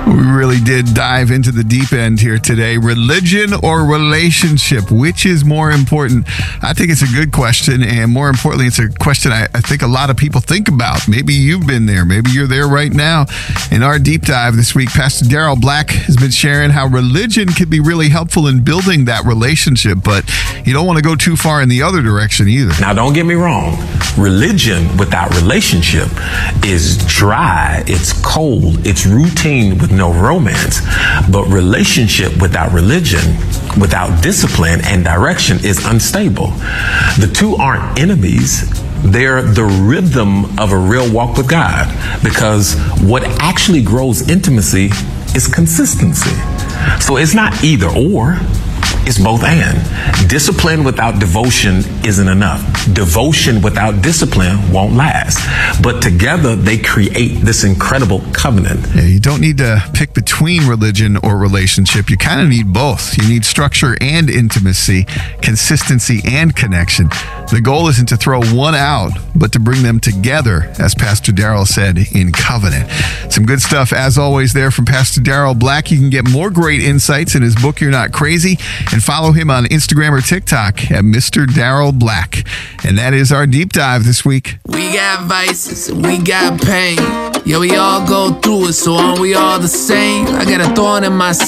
We really did dive into the deep end here today. Religion or relationship? Which is more important? I think it's a good question, and more importantly, it's a question I think a lot of people think about. Maybe you've been there. Maybe you're there right now. In our deep dive this week, Pastor Darrell Black has been sharing how religion can be really helpful in building that relationship, but you don't want to go too far in the other direction either. Now, don't get me wrong. Religion without relationship is dry, it's cold, it's routine with no romance. But relationship without religion, without discipline and direction, is unstable. The two aren't enemies. They're the rhythm of a real walk with God, because what actually grows intimacy is consistency. So it's not either or. It's both and. Discipline without devotion isn't enough. Devotion without discipline won't last. But together they create this incredible covenant. Yeah, you don't need to pick between religion or relationship. You kind of need both. You need structure and intimacy, consistency and connection. The goal isn't to throw one out, but to bring them together, as Pastor Darrell said, in covenant. Some good stuff, as always, there from Pastor Darrell Black. You can get more great insights in his book, You're Not Crazy, and follow him on Instagram or TikTok at Mr. Darrell Black. And that is our deep dive this week. We got vices and we got pain. Yeah, we all go through it, so aren't we all the same? I got a thorn in my